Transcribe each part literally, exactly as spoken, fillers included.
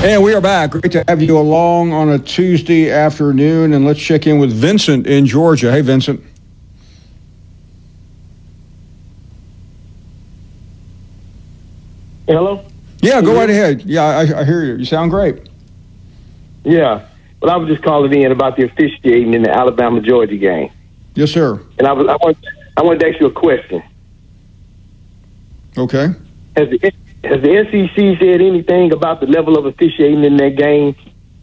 And we are back. Great to have you along on a Tuesday afternoon. And let's check in with Vincent in Georgia. Hey, Vincent. Hello? Yeah, go right ahead. Yeah, I, I hear you. You sound great. Yeah. Well, I was just calling in about the officiating in the Alabama-Georgia game. Yes, sir. And I, was, I, want, I wanted to ask you a question. Okay. Has the, has the S E C said anything about the level of officiating in that game?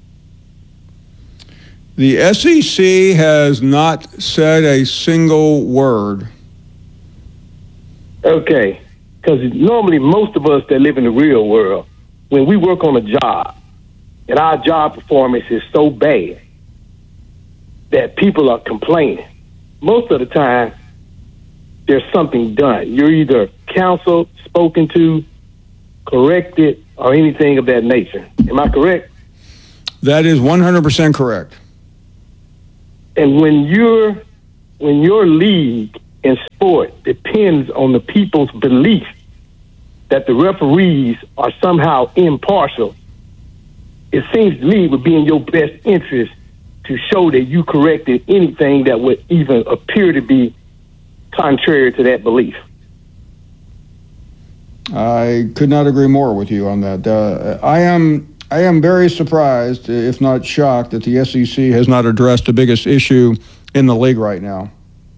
The S E C has not said a single word. Okay. Because normally most of us that live in the real world, when we work on a job, and our job performance is so bad that people are complaining, most of the time there's something done. You're either counseled, spoken to, corrected, or anything of that nature. Am I correct? That is one hundred percent correct. And when you're when your league in sport depends on the people's belief that the referees are somehow impartial, it seems to me it would be in your best interest to show that you corrected anything that would even appear to be contrary to that belief. I could not agree more with you on that. Uh, I am I am very surprised, if not shocked, that the S E C has not addressed the biggest issue in the league right now.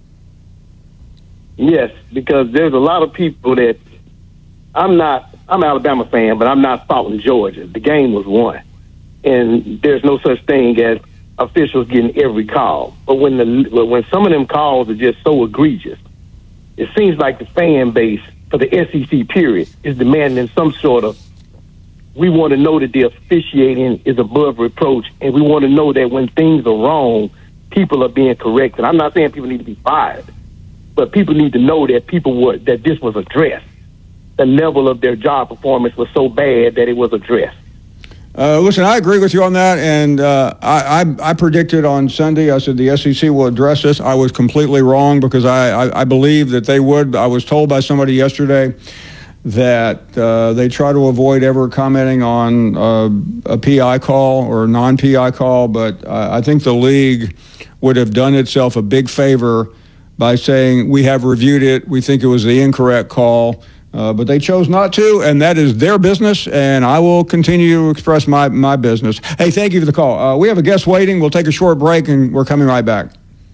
Yes, because there's a lot of people that I'm not, I'm an Alabama fan, but I'm not following Georgia. The game was won. And there's no such thing as officials getting every call. But when the when some of them calls are just so egregious, it seems like the fan base for the S E C period is demanding some sort of, we want to know that the officiating is above reproach, and we want to know that when things are wrong, people are being corrected. I'm not saying people need to be fired, but people need to know that people were, that this was addressed. The level of their job performance was so bad that it was addressed. Uh, listen, I agree with you on that, and uh, I, I, I predicted on Sunday, I said the S E C will address this. I was completely wrong because I, I, I believe that they would. I was told by somebody yesterday that uh, they try to avoid ever commenting on uh, a P I call or a non-P I call, but uh, I think the league would have done itself a big favor by saying, we have reviewed it, we think it was the incorrect call. Uh, but they chose not to, and that is their business, and I will continue to express my, my business. Hey, thank you for the call. Uh, we have a guest waiting. We'll take a short break, and we're coming right back.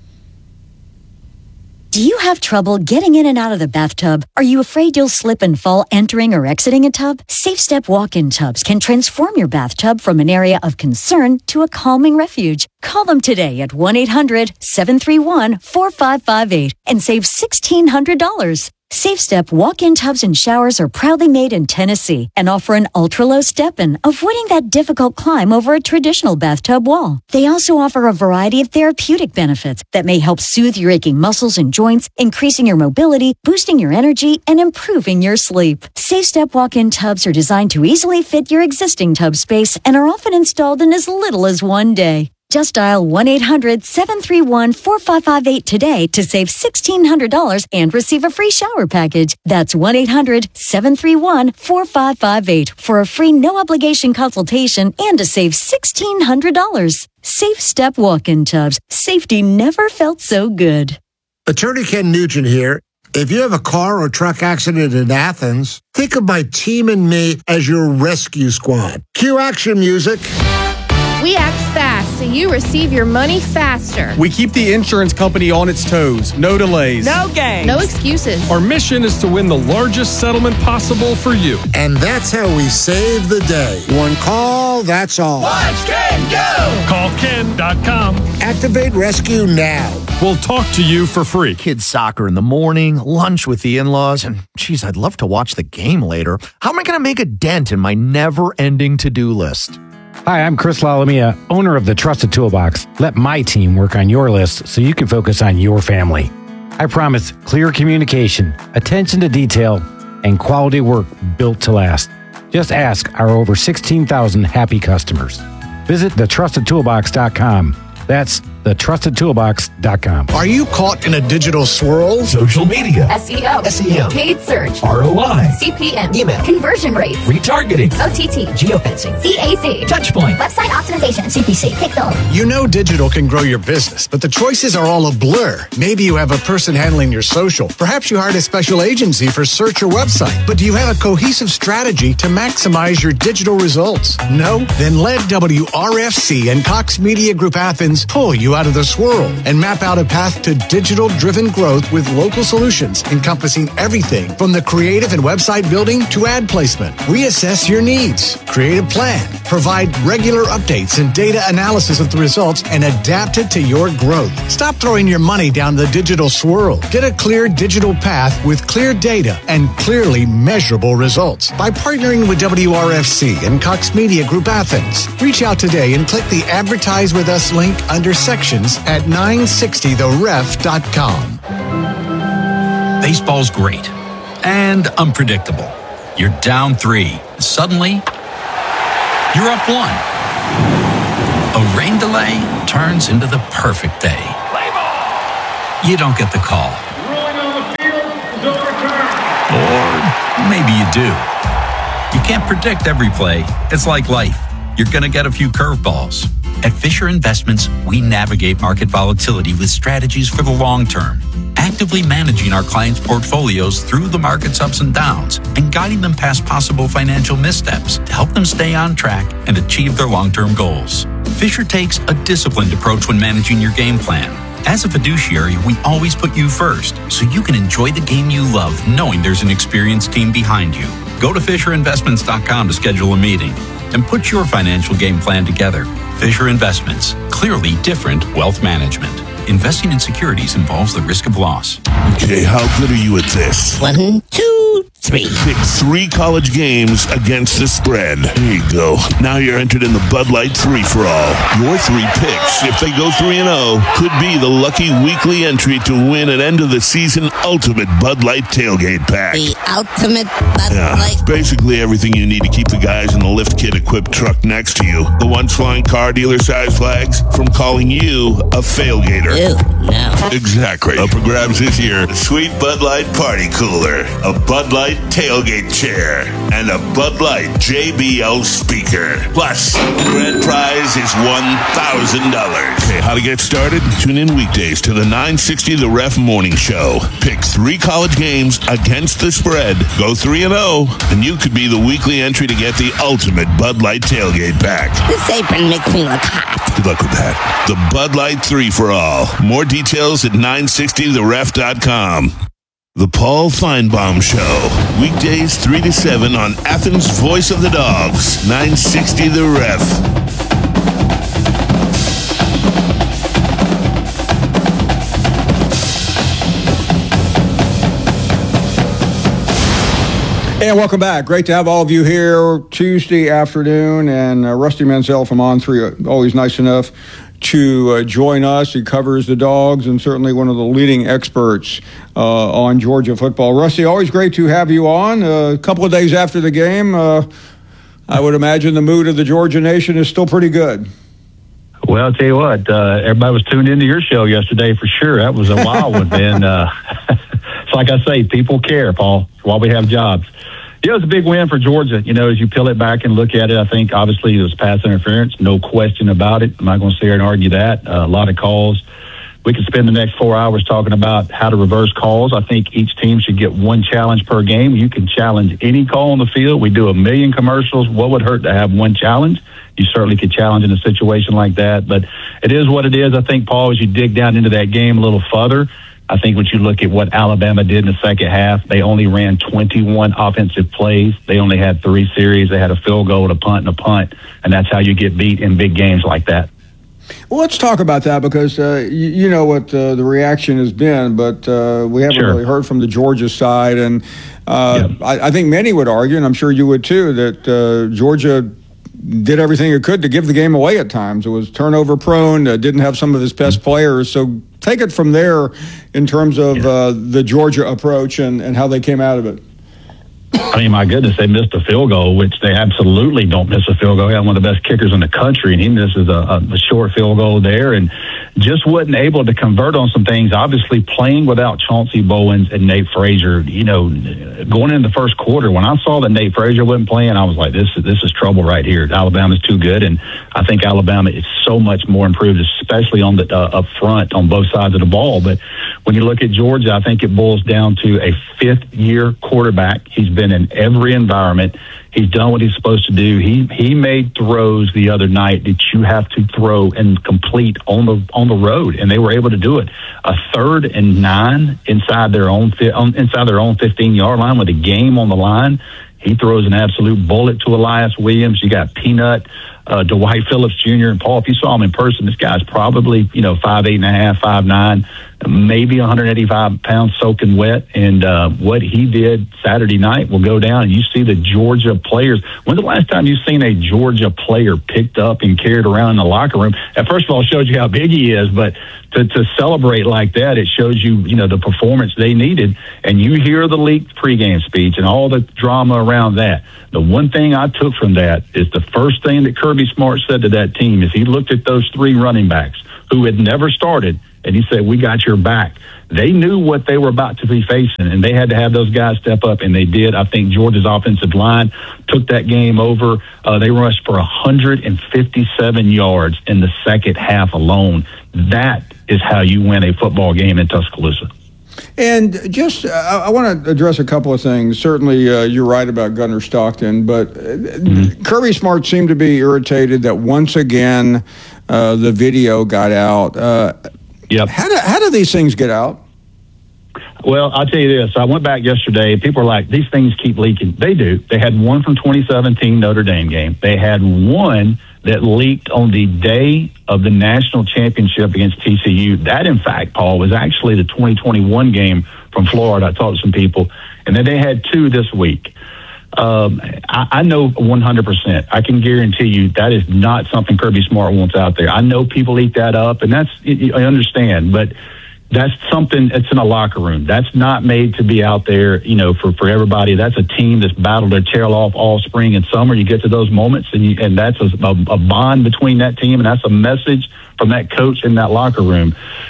Do you have trouble getting in and out of the bathtub? Are you afraid you'll slip and fall entering or exiting a tub? Safe Step walk-in tubs can transform your bathtub from an area of concern to a calming refuge. Call them today at one eight hundred seven three one four five five eight and save one thousand six hundred dollars. Safe Step walk-in tubs and showers are proudly made in Tennessee and offer an ultra-low step-in, avoiding that difficult climb over a traditional bathtub wall. They also offer a variety of therapeutic benefits that may help soothe your aching muscles and joints, increasing your mobility, boosting your energy, and improving your sleep. Safe Step walk-in tubs are designed to easily fit your existing tub space and are often installed in as little as one day. Just dial one eight hundred seven three one four five five eight today to save one thousand six hundred dollars and receive a free shower package. That's one eight hundred seven three one four five five eight for a free no-obligation consultation and to save one thousand six hundred dollars. Safe Step walk-in tubs. Safety never felt so good. Attorney Ken Nugent here. If you have a car or truck accident in Athens, think of my team and me as your rescue squad. Cue action music. We act fast so you receive your money faster. We keep the insurance company on its toes. No delays. No games. No excuses. Our mission is to win the largest settlement possible for you. And that's how we save the day. One call, that's all. Watch Ken go! Call Ken dot com. Activate rescue now. We'll talk to you for free. Kids soccer in the morning, lunch with the in-laws, and geez, I'd love to watch the game later. How am I going to make a dent in my never-ending to-do list? Hi, I'm Chris Lalamia, owner of the Trusted Toolbox. Let my team work on your list so you can focus on your family. I promise clear communication, attention to detail, and quality work built to last. Just ask our over sixteen thousand happy customers. Visit the trusted toolbox dot com. That's the trusted toolbox dot com. Are you caught in a digital swirl? Social media, S E O, S E M, paid search, R O I, C P M, email, conversion rates, retargeting, O T T, geofencing, C A C, touchpoint, website optimization, C P C, Pixel. You know digital can grow your business, but the choices are all a blur. Maybe you have a person handling your social. Perhaps you hired a special agency for search or website. But do you have a cohesive strategy to maximize your digital results? No? Then let W R F C and Cox Media Group Athens pull you out of the swirl and map out a path to digital-driven growth with local solutions encompassing everything from the creative and website building to ad placement. Reassess your needs, create a plan, provide regular updates and data analysis of the results, and adapt it to your growth. Stop throwing your money down the digital swirl. Get a clear digital path with clear data and clearly measurable results by partnering with W R F C and Cox Media Group Athens. Reach out today and click the Advertise With Us link under sections at nine sixty the ref dot com. Baseball's great and unpredictable. You're down three. Suddenly, you're up one. A rain delay turns into the perfect day. You don't get the call. Or maybe you do. You can't predict every play. It's like life. You're going to get a few curveballs. At Fisher Investments, we navigate market volatility with strategies for the long term, actively managing our clients' portfolios through the market's ups and downs and guiding them past possible financial missteps to help them stay on track and achieve their long-term goals. Fisher takes a disciplined approach when managing your game plan. As a fiduciary, we always put you first, so you can enjoy the game you love knowing there's an experienced team behind you. Go to Fisher Investments dot com to schedule a meeting and put your financial game plan together. Fisher Investments, clearly different wealth management. Investing in securities involves the risk of loss. Okay, how good are you at this? One, two, three. Pick three college games against the spread. There you go. Now you're entered in the Bud Light three for all. Your three picks, if they go three and oh, could be the lucky weekly entry to win an end-of-the-season ultimate Bud Light tailgate pack. The ultimate Bud yeah, Light. Basically everything you need to keep the guys in the lift kit-equipped truck next to you. The ones flying car dealer-size flags from calling you a failgater. Ew, no. Exactly. Up for grabs this year, a sweet Bud Light party cooler, a Bud Light tailgate chair, and a Bud Light J B L speaker. Plus, the grand prize is one thousand dollars. Okay, how to get started? Tune in weekdays to the nine sixty The Ref Morning Show. Pick three college games against the spread. Go three and oh, and you could be the weekly entry to get the ultimate Bud Light tailgate pack. This apron makes me look hot. Good luck with that. The Bud Light three for all. More details at nine sixty the ref dot com. The Paul Feinbaum Show. Weekdays three to seven on Athens' Voice of the Dogs. nine sixty The Ref. And welcome back. Great to have all of you here Tuesday afternoon. And uh, Rusty Mansell from On three, uh, always nice enough to uh, join us. He covers the Dogs and certainly one of the leading experts uh, on Georgia football. Rusty, always great to have you on. Uh, a couple of days after the game, uh, I would imagine the mood of the Georgia nation is still pretty good. Well, I'll tell you what, uh, everybody was tuned into your show yesterday for sure. That was a wild one, man. Uh, it's like I say, people care, Paul. That's why we have jobs. Yeah, it was a big win for Georgia. You know, as you peel it back and look at it, I think obviously it was pass interference, no question about it. I'm not going to sit here and argue that. Uh, a lot of calls. We could spend the next four hours talking about how to reverse calls. I think each team should get one challenge per game. You can challenge any call on the field. We do a million commercials. What would hurt to have one challenge? You certainly could challenge in a situation like that. But it is what it is. I think, Paul, as you dig down into that game a little further, I think when you look at what Alabama did in the second half, they only ran twenty-one offensive plays. They only had three series. They had a field goal, a punt, and a punt. And that's how you get beat in big games like that. Well, let's talk about that because uh, you, you know what uh, the reaction has been, but uh, we haven't Sure. really heard from the Georgia side. And uh, Yep. I, I think many would argue, and I'm sure you would too, that uh, Georgia did everything it could to give the game away at times. It was turnover prone, uh, didn't have some of his best players. So take it from there in terms of Yeah. uh, the Georgia approach and, and how they came out of it. I mean, my goodness, they missed a field goal, which they absolutely don't miss a field goal. They have one of the best kickers in the country, and he misses a, a, a short field goal there, and just wasn't able to convert on some things. Obviously, playing without Chauncey Bowens and Nate Frazier, you know, going into the first quarter, when I saw that Nate Frazier wasn't playing, I was like, this, this is trouble right here. Alabama's too good, and I think Alabama is so much more improved, especially on the uh, up front on both sides of the ball. But when you look at Georgia, I think it boils down to a fifth-year quarterback. He's been in every environment. He's done what he's supposed to do. He he made throws the other night that you have to throw and complete on the on the road, and they were able to do it. A third and nine inside their own inside their own fifteen-yard line with a game on the line. He throws an absolute bullet to Elias Williams. You got Peanut, uh, Dwight Phillips Junior And Paul, if you saw him in person, this guy's probably, you know, five, eight and a half, five, nine, maybe one hundred eighty-five pounds soaking wet. And uh, what he did Saturday night will go down. And you see the Georgia players. When's the last time you've seen a Georgia player picked up and carried around in the locker room? And first of all, it shows you how big he is, but to, to celebrate like that, it shows you, you know, the performance they needed. And you hear the leaked pregame speech and all the drama around that. The one thing I took from that is the first thing that Kirby Smart said to that team is he looked at those three running backs who had never started, and he said, we got your back. They knew what they were about to be facing, and they had to have those guys step up, and they did. I think Georgia's offensive line took that game over. Uh, they rushed for one hundred fifty-seven yards in the second half alone. That is how you win a football game in Tuscaloosa. And just, uh, I want to address a couple of things. Certainly, uh, you're right about Gunnar Stockton, but mm-hmm. Kirby Smart seemed to be irritated that once again uh, the video got out. Uh, yep. How do, how do these things get out? Well, I'll tell you this. I went back yesterday. People are like, these things keep leaking. They do. They had one from twenty seventeen Notre Dame game. They had one that leaked on the day of the national championship against T C U. That, in fact, Paul, was actually the twenty twenty-one game from Florida. I talked to some people. And then they had two this week. Um, I, I know one hundred percent. I can guarantee you that is not something Kirby Smart wants out there. I know people eat that up, and that's, I understand, but that's something that's in a locker room. That's not made to be out there, you know, for, for everybody. That's a team that's battled their tail off all spring and summer. You get to those moments, and you, and that's a, a, a bond between that team, and that's a message from that coach in that locker room.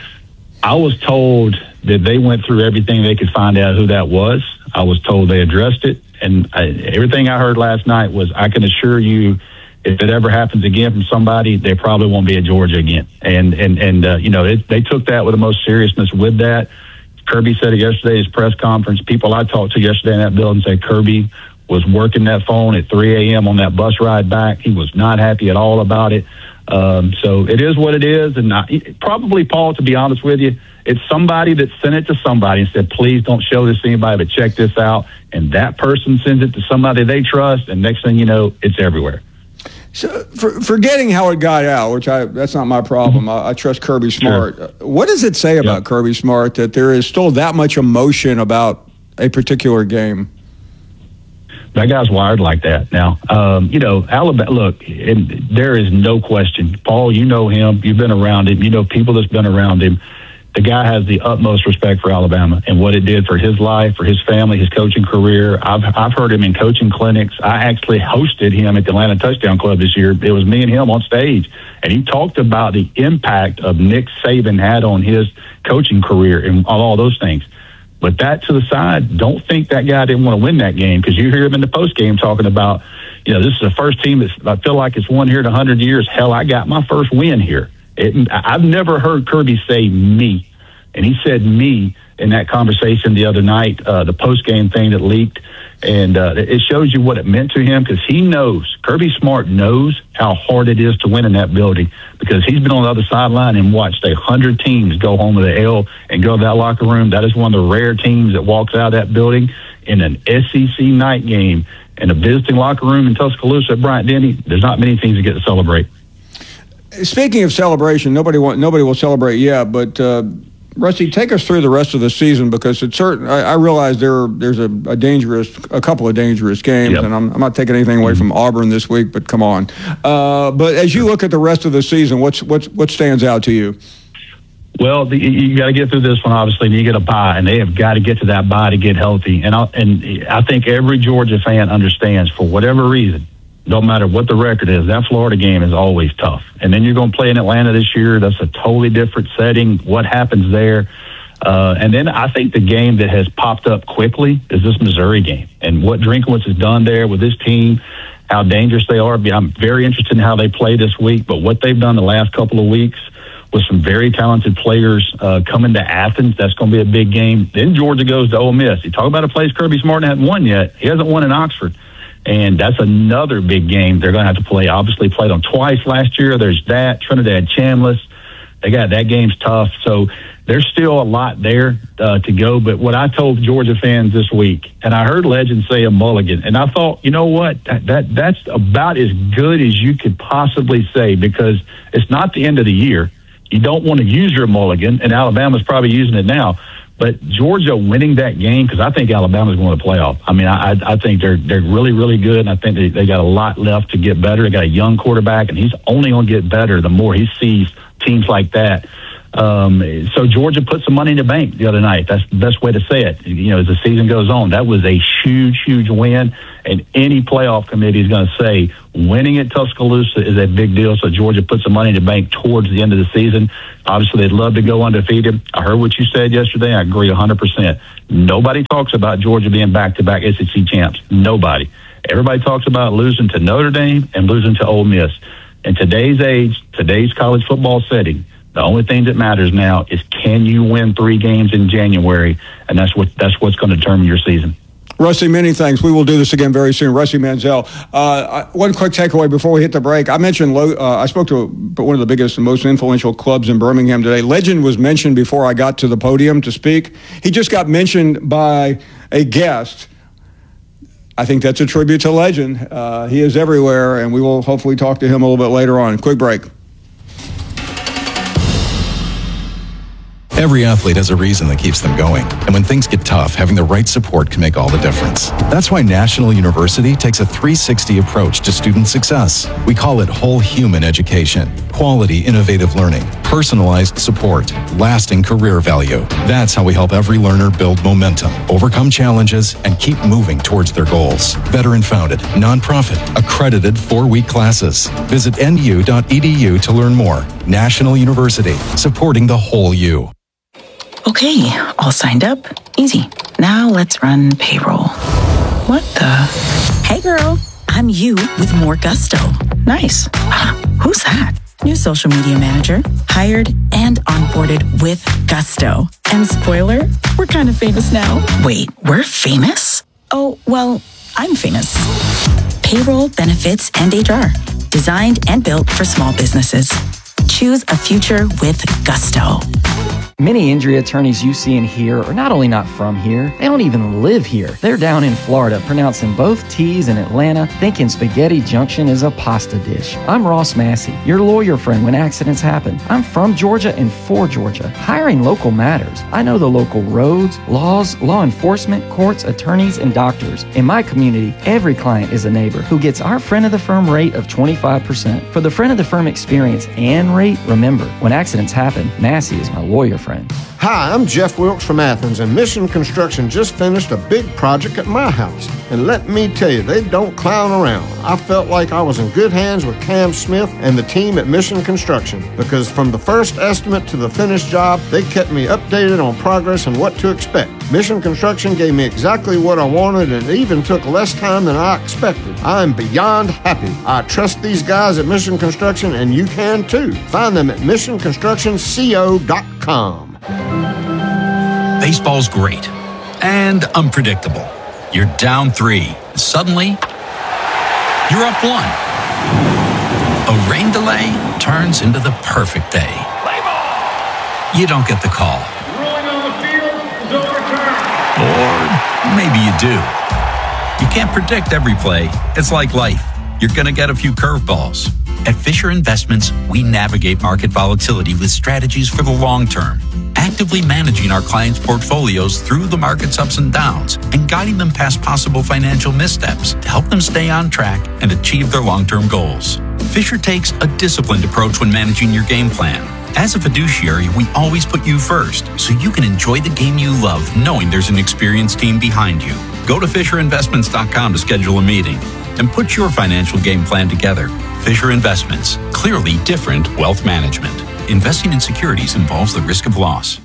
I was told that they went through everything they could find out who that was. I was told they addressed it, and I, everything I heard last night was, I can assure you, if it ever happens again from somebody, they probably won't be at Georgia again. And, and, and uh, you know, it, they took that with the most seriousness with that. Kirby said it yesterday at his press conference. People I talked to yesterday in that building said Kirby was working that phone at three a.m. on that bus ride back. He was not happy at all about it. Um, so it is what it is. And I, probably, Paul, to be honest with you, it's somebody that sent it to somebody and said, please don't show this to anybody, but check this out. And that person sends it to somebody they trust. And next thing you know, it's everywhere. So, for, forgetting how it got out, which I that's not my problem. I, I trust Kirby Smart. Sure. What does it say about Yep. Kirby Smart that there is still that much emotion about a particular game? That guy's wired like that. Now, um, you know, Alabama, look, and there is no question. Paul, you know him. You've been around him. You know people that's been around him. The guy has the utmost respect for Alabama and what it did for his life, for his family, his coaching career. I've I've heard him in coaching clinics. I actually hosted him at the Atlanta Touchdown Club this year. It was me and him on stage, and he talked about the impact of Nick Saban had on his coaching career and on all those things. But that to the side, don't think that guy didn't want to win that game, because you hear him in the post game talking about, you know, this is the first team that I feel like it's won here in one hundred years. Hell, I got my first win here. It, I've never heard Kirby say me, and he said me in that conversation the other night, uh, the post-game thing that leaked, and uh, it shows you what it meant to him, because he knows, Kirby Smart knows how hard it is to win in that building, because he's been on the other sideline and watched a hundred teams go home with an L and go to that locker room. That is one of the rare teams that walks out of that building in an S E C night game in a visiting locker room in Tuscaloosa at Bryant-Denny. There's not many teams that get to celebrate. Speaking of celebration, nobody want, nobody will celebrate yet, but uh, Rusty, take us through the rest of the season, because it's certain. I, I realize there there's a, a dangerous, a couple of dangerous games, Yep. and I'm, I'm not taking anything away from Auburn this week, but come on. Uh, but as you look at the rest of the season, what's what's what stands out to you? Well, the, you got to get through this one, obviously, and you get a bye, and they have got to get to that bye to get healthy. And I, and I think every Georgia fan understands, for whatever reason, no matter what the record is, that Florida game is always tough. And then you're going to play in Atlanta this year. That's a totally different setting. What happens there? Uh, and then I think the game that has popped up quickly is this Missouri game. And what Drinkwitz has done there with this team, how dangerous they are. I'm very interested in how they play this week, but what they've done the last couple of weeks with some very talented players uh, coming to Athens, that's going to be a big game. Then Georgia goes to Ole Miss. You talk about a place Kirby Smart hasn't won yet. He hasn't won in Oxford. And that's another big game they're going to have to play. Obviously played them twice last year. There's that. Trinidad Chambliss. They got that game's tough. So there's still a lot there uh, to go. But what I told Georgia fans this week, and I heard Legend say a mulligan, and I thought, you know what, that, that that's about as good as you could possibly say, because it's not the end of the year. You don't want to use your mulligan, and Alabama's probably using it now. But Georgia winning that game, because I think Alabama's going to the playoff. I mean, I, I think they're they're really, really good, and I think they, they got a lot left to get better. They got a young quarterback, and he's only going to get better the more he sees teams like that. Um, so Georgia put some money in the bank the other night. That's the best way to say it. You know, as the season goes on, that was a huge, huge win. And any playoff committee is going to say winning at Tuscaloosa is a big deal. So Georgia put some money in the bank towards the end of the season. Obviously, they'd love to go undefeated. I heard what you said yesterday. I agree one hundred percent. Nobody talks about Georgia being back-to-back S E C champs. Nobody. Everybody talks about losing to Notre Dame and losing to Ole Miss. In today's age, today's college football setting, the only thing that matters now is, can you win three games in January? And that's what that's what's going to determine your season. Rusty, many thanks. We will do this again very soon. Rusty Mansell. Uh, one quick takeaway before we hit the break. I mentioned, uh, I spoke to one of the biggest and most influential clubs in Birmingham today. Legend was mentioned before I got to the podium to speak. He just got mentioned by a guest. I think that's a tribute to Legend. Uh, he is everywhere, and we will hopefully talk to him a little bit later on. Quick break. Every athlete has a reason that keeps them going. And when things get tough, having the right support can make all the difference. That's why National University takes a three sixty approach to student success. We call it whole human education. Quality, innovative learning, personalized support, lasting career value. That's how we help every learner build momentum, overcome challenges, and keep moving towards their goals. Veteran-founded, nonprofit, accredited four-week classes. Visit N U dot E D U to learn more. National University, supporting the whole you. Okay, all signed up. Easy. Now let's run payroll. What the? Hey girl, I'm you with more gusto. Nice. Who's that? New social media manager. Hired and onboarded with gusto. And spoiler, we're kind of famous now. Wait, we're famous? Oh, well, I'm famous. Payroll, benefits, and H R. Designed and built for small businesses. Choose a future with gusto. Many injury attorneys you see and hear are not only not from here, they don't even live here. They're down in Florida, pronouncing both T's in Atlanta, thinking Spaghetti Junction is a pasta dish. I'm Ross Massey, your lawyer friend when accidents happen. I'm from Georgia and for Georgia. Hiring local matters. I know the local roads, laws, law enforcement, courts, attorneys, and doctors. In my community, every client is a neighbor who gets our friend of the firm rate of twenty-five percent. For the friend of the firm experience and rate, remember, when accidents happen, Massey is my lawyer friend. Hi, I'm Jeff Wilkes from Athens, and Mission Construction just finished a big project at my house. And let me tell you, they don't clown around. I felt like I was in good hands with Cam Smith and the team at Mission Construction, because from the first estimate to the finished job, they kept me updated on progress and what to expect. Mission Construction gave me exactly what I wanted, and it even took less time than I expected. I'm beyond happy. I trust these guys at Mission Construction, and you can too. Find them at mission construction co dot com. Baseball's great and unpredictable. You're down three. Suddenly, you're up one. A rain delay turns into the perfect day. You don't get the call. Or maybe you do. You can't predict every play. It's like life. You're going to get a few curveballs. At Fisher Investments, we navigate market volatility with strategies for the long term, actively managing our clients' portfolios through the market's ups and downs and guiding them past possible financial missteps to help them stay on track and achieve their long-term goals. Fisher takes a disciplined approach when managing your game plan, As a fiduciary, we always put you first, so you can enjoy the game you love, knowing there's an experienced team behind you. Go to Fisher Investments dot com to schedule a meeting and put your financial game plan together. Fisher Investments, clearly different wealth management. Investing in securities involves the risk of loss.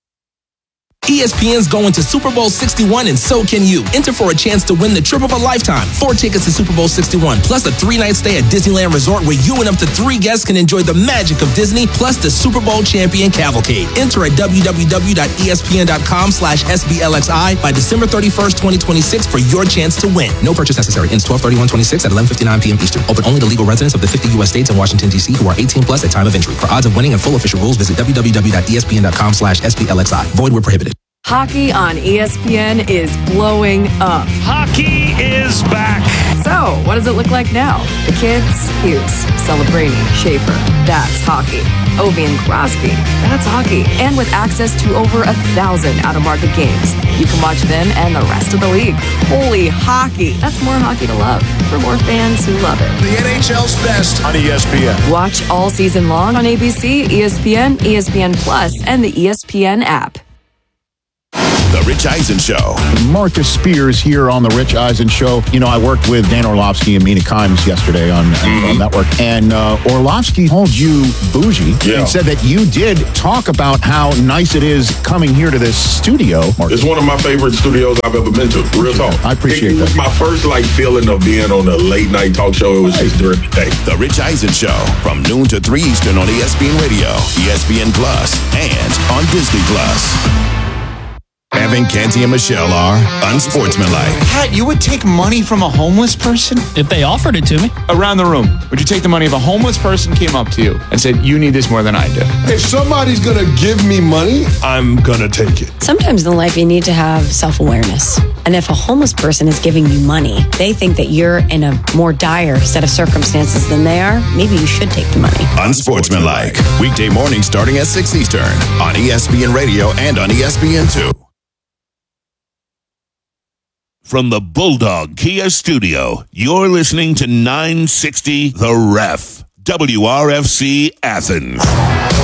E S P N's going to Super Bowl sixty-one, and so can you. Enter for a chance to win the trip of a lifetime. Four tickets to Super Bowl sixty-one, plus a three-night stay at Disneyland Resort where you and up to three guests can enjoy the magic of Disney, plus the Super Bowl champion cavalcade. Enter at w w w dot e s p n dot com slash s b l x i by December thirty-first, twenty twenty-six for your chance to win. No purchase necessary. Ends twelve thirty-one twenty-six at eleven fifty-nine p m Eastern. Open only to legal residents of the fifty U S states and Washington, D C who are eighteen plus at time of entry. For odds of winning and full official rules, visit w w w dot e s p n dot com slash s b l x i. Void where prohibited. Hockey on E S P N is blowing up. Hockey is back. So, what does it look like now? The kids, Hughes, Celebrini, Schaefer. That's hockey. Ovi and Crosby. That's hockey. And with access to over a thousand out-of-market games, you can watch them and the rest of the league. Holy hockey. That's more hockey to love for more fans who love it. The N H L's best on E S P N. Watch all season long on A B C, E S P N, E S P N Plus, and the E S P N app. The Rich Eisen Show. Marcus Spears here on The Rich Eisen Show. You know, I worked with Dan Orlovsky and Mina Kimes yesterday on, mm-hmm. on Network, and uh, Orlovsky called you bougie yeah. and said that you did talk about how nice it is coming here to this studio. Marcus. It's one of my favorite studios I've ever been to. Real talk. I appreciate it, that. It was my first like feeling of being on a late night talk show. It was right. just during the day. The Rich Eisen Show from noon to three Eastern on E S P N Radio, E S P N Plus, and on Disney Plus. Evan, Canty, and Michelle are unsportsmanlike. Pat, you would take money from a homeless person? If they offered it to me. Around the room, would you take the money if a homeless person came up to you and said, you need this more than I do? If somebody's going to give me money, I'm going to take it. Sometimes in life you need to have self-awareness. And if a homeless person is giving you money, they think that you're in a more dire set of circumstances than they are, maybe you should take the money. Unsportsmanlike. Weekday mornings starting at six Eastern on E S P N Radio and on E S P N two. From the Bulldog Kia Studio, you're listening to nine sixty The Ref, W R F C Athens.